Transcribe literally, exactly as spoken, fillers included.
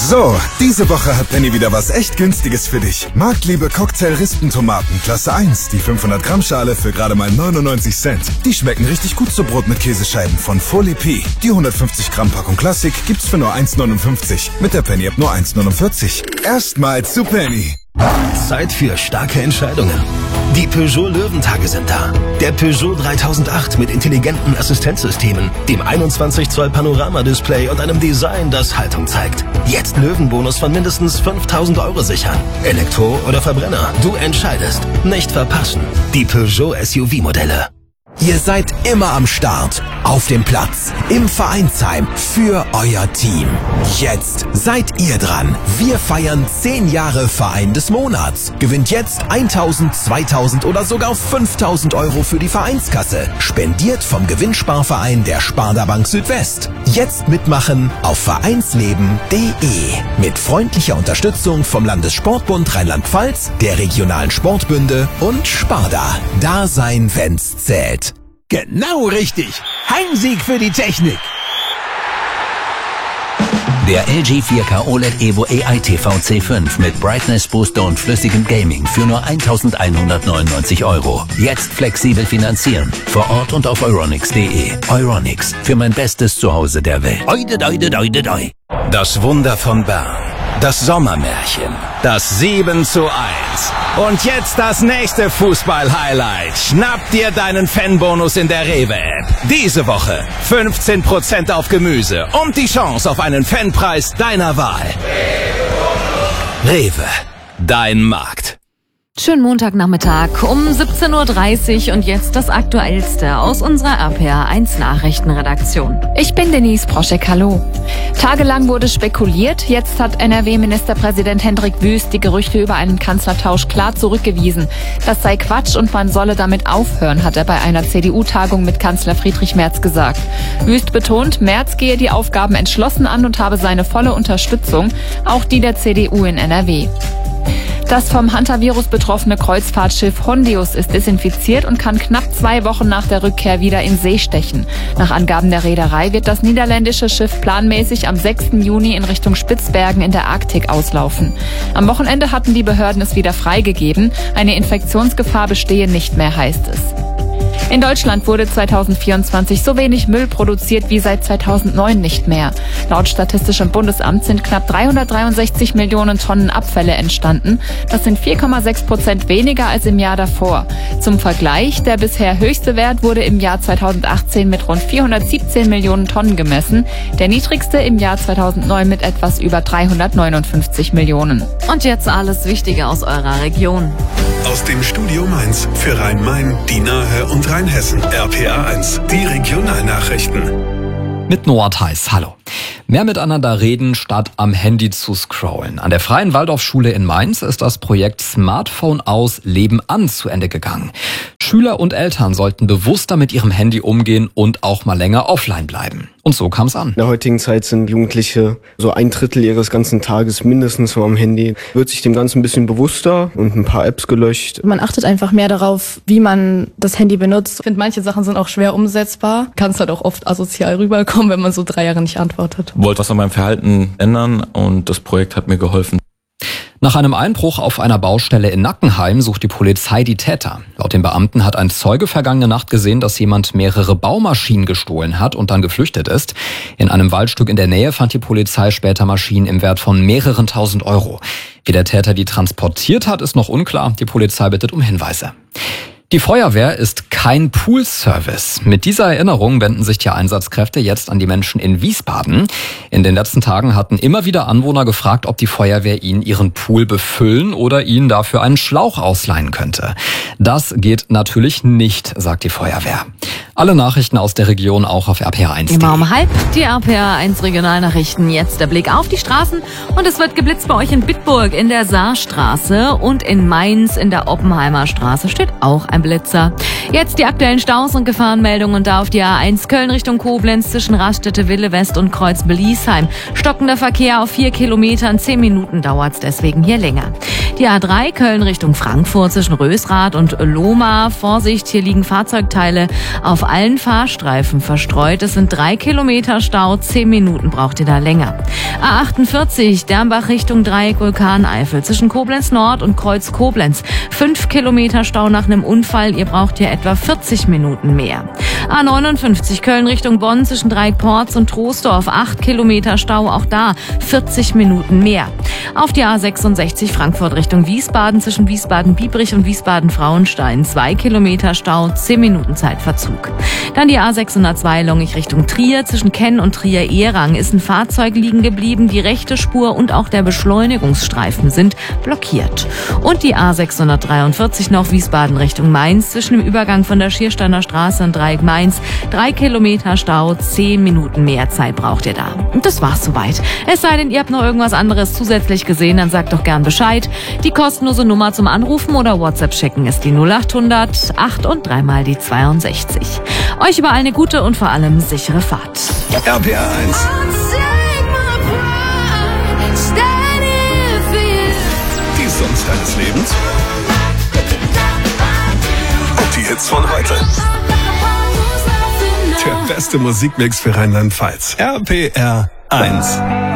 So, diese Woche hat Penny wieder was echt Günstiges für dich. Marktliebe Cocktail-Rispentomaten, Klasse eins, die fünfhundert Gramm Schale für gerade mal neunundneunzig Cent. Die schmecken richtig gut zu Brot mit Käsescheiben von Folipi. Die hundertfünfzig Gramm Packung Klassik gibt's für nur eins neunundfünfzig. Mit der Penny-App nur eins neunundvierzig. Erstmal zu Penny. Zeit für starke Entscheidungen. Die Peugeot Löwentage sind da. Der Peugeot dreitausendacht mit intelligenten Assistenzsystemen, dem einundzwanzig Zoll Panorama-Display und einem Design, das Haltung zeigt. Jetzt Löwenbonus von mindestens fünftausend Euro sichern. Elektro oder Verbrenner, du entscheidest. Nicht verpassen. Die Peugeot S U V-Modelle. Ihr seid immer am Start, auf dem Platz, im Vereinsheim, für euer Team. Jetzt seid ihr dran. Wir feiern zehn Jahre Verein des Monats. Gewinnt jetzt eintausend, zweitausend oder sogar fünftausend Euro für die Vereinskasse. Spendiert vom Gewinnsparverein der Sparda Bank Südwest. Jetzt mitmachen auf vereinsleben punkt de. Mit freundlicher Unterstützung vom Landessportbund Rheinland-Pfalz, der regionalen Sportbünde und Sparda. Da sein, wenn's zählt. Genau richtig. Heimsieg für die Technik. Der L G vier K O L E D Evo A I T V C fünf mit Brightness Booster und flüssigem Gaming für nur eintausendeinhundertneunundneunzig Euro. Jetzt flexibel finanzieren. Vor Ort und auf euronics punkt de. Euronics. Für mein bestes Zuhause der Welt. Oide, oide, oide, oide. Das Wunder von Bern. Das Sommermärchen. Das sieben zu eins. Und jetzt das nächste Fußball-Highlight. Schnapp dir deinen Fanbonus in der Rewe-App. Diese Woche fünfzehn Prozent auf Gemüse und die Chance auf einen Fanpreis deiner Wahl. Rewe. Dein Markt. Schönen Montagnachmittag um siebzehn Uhr dreißig und jetzt das Aktuellste aus unserer R P R eins Nachrichtenredaktion. Ich bin Denise Proschek, hallo. Tagelang wurde spekuliert, jetzt hat N R W-Ministerpräsident Hendrik Wüst die Gerüchte über einen Kanzlertausch klar zurückgewiesen. Das sei Quatsch und man solle damit aufhören, hat er bei einer C D U-Tagung mit Kanzler Friedrich Merz gesagt. Wüst betont, Merz gehe die Aufgaben entschlossen an und habe seine volle Unterstützung, auch die der C D U in N R W. Das vom Hantavirus betroffene Kreuzfahrtschiff Hondius ist desinfiziert und kann knapp zwei Wochen nach der Rückkehr wieder in See stechen. Nach Angaben der Reederei wird das niederländische Schiff planmäßig am sechsten Juni in Richtung Spitzbergen in der Arktik auslaufen. Am Wochenende hatten die Behörden es wieder freigegeben. Eine Infektionsgefahr bestehe nicht mehr, heißt es. In Deutschland wurde zweitausendvierundzwanzig so wenig Müll produziert wie seit zweitausendneun nicht mehr. Laut Statistischem Bundesamt sind knapp dreihundertdreiundsechzig Millionen Tonnen Abfälle entstanden. Das sind vier Komma sechs Prozent weniger als im Jahr davor. Zum Vergleich, der bisher höchste Wert wurde im Jahr zweitausendachtzehn mit rund vierhundertsiebzehn Millionen Tonnen gemessen. Der niedrigste im Jahr zweitausendneun mit etwas über dreihundertneunundfünfzig Millionen. Und jetzt alles Wichtige aus eurer Region. Aus dem Studio Mainz für Rhein-Main, die Nahe und Rheinhessen. R P R eins, die Regionalnachrichten. Mit Noah Theis, hallo. Mehr miteinander reden, statt am Handy zu scrollen. An der Freien Waldorfschule in Mainz ist das Projekt Smartphone aus, Leben an zu Ende gegangen. Schüler und Eltern sollten bewusster mit ihrem Handy umgehen und auch mal länger offline bleiben. Und so kam es an. In der heutigen Zeit sind Jugendliche so ein Drittel ihres ganzen Tages mindestens so am Handy. Wird sich dem Ganzen ein bisschen bewusster und ein paar Apps gelöscht. Man achtet einfach mehr darauf, wie man das Handy benutzt. Ich finde, manche Sachen sind auch schwer umsetzbar. Kann es halt auch oft asozial rüberkommen, wenn man so drei Jahre nicht antwortet. Ich wollte was an meinem Verhalten ändern und das Projekt hat mir geholfen. Nach einem Einbruch auf einer Baustelle in Nackenheim sucht die Polizei die Täter. Laut den Beamten hat ein Zeuge vergangene Nacht gesehen, dass jemand mehrere Baumaschinen gestohlen hat und dann geflüchtet ist. In einem Waldstück in der Nähe fand die Polizei später Maschinen im Wert von mehreren tausend Euro. Wie der Täter die transportiert hat, ist noch unklar. Die Polizei bittet um Hinweise. Die Feuerwehr ist kein Poolservice. Mit dieser Erinnerung wenden sich die Einsatzkräfte jetzt an die Menschen in Wiesbaden. In den letzten Tagen hatten immer wieder Anwohner gefragt, ob die Feuerwehr ihnen ihren Pool befüllen oder ihnen dafür einen Schlauch ausleihen könnte. Das geht natürlich nicht, sagt die Feuerwehr. Alle Nachrichten aus der Region auch auf R P R eins punkt de. Immer um halb die R P R eins Regionalnachrichten. Jetzt der Blick auf die Straßen und es wird geblitzt bei euch in Bitburg in der Saarstraße und in Mainz in der Oppenheimer Straße steht auch ein Blitzer. Jetzt die aktuellen Staus und Gefahrenmeldungen und da auf die A eins Köln Richtung Koblenz zwischen Raststätte Wille West und Kreuz Beliesheim. Stockender Verkehr auf vier Kilometern, zehn Minuten dauert's deswegen hier länger. Die A drei Köln Richtung Frankfurt zwischen Rösrath und Lohmar. Vorsicht, hier liegen Fahrzeugteile auf allen Fahrstreifen verstreut. Es sind drei Kilometer Stau, zehn Minuten braucht ihr da länger. A achtundvierzig, Dernbach Richtung Dreieck Vulkaneifel, zwischen Koblenz Nord und Kreuz Koblenz. fünf Kilometer Stau nach einem Unfall, ihr braucht hier etwa vierzig Minuten mehr. A neunundfünfzig, Köln Richtung Bonn, zwischen Dreieck Porz und Troisdorf, acht Kilometer Stau, auch da vierzig Minuten mehr. Auf die A sechsundsechzig, Frankfurt Richtung Wiesbaden, zwischen Wiesbaden-Biebrich und Wiesbaden-Frauenstein, zwei Kilometer Stau, zehn Minuten Zeitverzug. Dann die A sechshundertzwei, Longich Richtung Trier, zwischen Kenn und Trier-Ehrang ist ein Fahrzeug liegen geblieben, die rechte Spur und auch der Beschleunigungsstreifen sind blockiert. Und die A sechshundertdreiundvierzig noch, Wiesbaden Richtung Mainz, zwischen dem Übergang von der Schiersteiner Straße und Dreieck Mainz, drei Kilometer Stau, zehn Minuten mehr Zeit braucht ihr da. Und das war's soweit. Es sei denn, ihr habt noch irgendwas anderes zusätzlich gesehen, dann sagt doch gern Bescheid. Die kostenlose Nummer zum Anrufen oder WhatsApp schicken ist die null achthundert acht und dreimal die zweiundsechzig. Euch überall eine gute und vor allem sichere Fahrt. R P R eins. Die Songs deines Lebens. Und die Hits von heute. Der beste Musikmix für Rheinland-Pfalz. R P R eins.